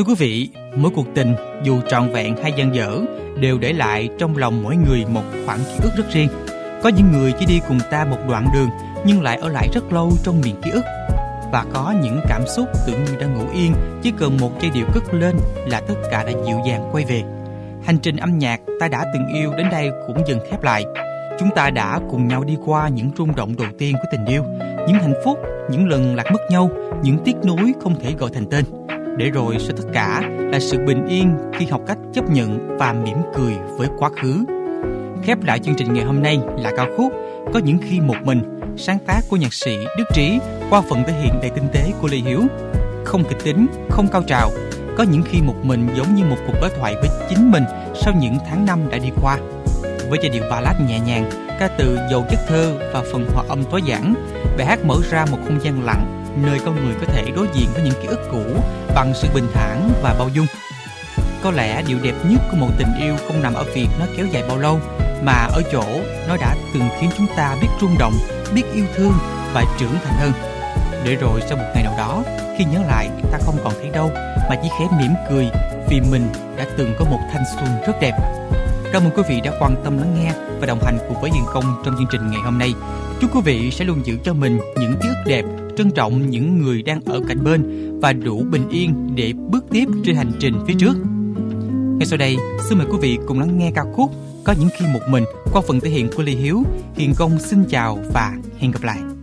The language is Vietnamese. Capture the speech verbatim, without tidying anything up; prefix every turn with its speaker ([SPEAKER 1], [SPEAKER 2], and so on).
[SPEAKER 1] Thưa quý vị, mỗi cuộc tình dù trọn vẹn hay dang dở đều để lại trong lòng mỗi người một khoảng ký ức rất riêng. Có những người chỉ đi cùng ta một đoạn đường nhưng lại ở lại rất lâu trong miền ký ức. Và có những cảm xúc tưởng như đã ngủ yên, chỉ cần một giai điệu cất lên là tất cả đã dịu dàng quay về. Hành trình âm nhạc Ta Đã Từng Yêu đến đây cũng dần khép lại. Chúng ta đã cùng nhau đi qua những rung động đầu tiên của tình yêu, những hạnh phúc, những lần lạc mất nhau, những tiếc nuối không thể gọi thành tên. Để rồi sau tất cả là sự bình yên khi học cách chấp nhận và mỉm cười với quá khứ. Khép lại chương trình ngày hôm nay là ca khúc Có Những Khi Một Mình, sáng tác của nhạc sĩ Đức Trí qua phần thể hiện đầy tinh tế của Lê Hiếu. Không kịch tính, không cao trào, có những khi một mình giống như một cuộc đối thoại với chính mình sau những tháng năm đã đi qua. Với giai điệu ballad nhẹ nhàng, ca từ giàu chất thơ và phần hòa âm tối giản, bài hát mở ra một không gian lặng nơi con người có thể đối diện với những ký ức cũ bằng sự bình thản và bao dung. Có lẽ điều đẹp nhất của một tình yêu không nằm ở việc nó kéo dài bao lâu, mà ở chỗ nó đã từng khiến chúng ta biết rung động, biết yêu thương và trưởng thành hơn. Để rồi sau một ngày nào đó, khi nhớ lại ta không còn thấy đâu, mà chỉ khẽ mỉm cười vì mình đã từng có một thanh xuân rất đẹp. Cảm ơn quý vị đã quan tâm lắng nghe và đồng hành cùng với Hiền Công trong chương trình ngày hôm nay. Chúc quý vị sẽ luôn giữ cho mình những ký ức đẹp, trân trọng những người đang ở cạnh bên và đủ bình yên để bước tiếp trên hành trình phía trước. Ngay sau đây, xin mời quý vị cùng lắng nghe ca khúc Có Những Khi Một Mình qua phần thể hiện của Lê Hiếu. Hiền Công xin chào và hẹn gặp lại.